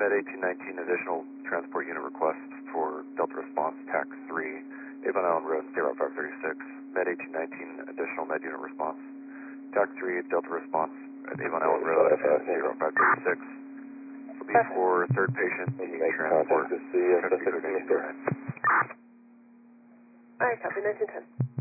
Med 1819 additional transport unit request for Delta Response TAC 3, Avon Island Road 0536. Med 1819 additional med unit response. TAC 3 Delta Response at Avon Island Road 0536. Will be for third patient needing transport. Alright, copy 1910.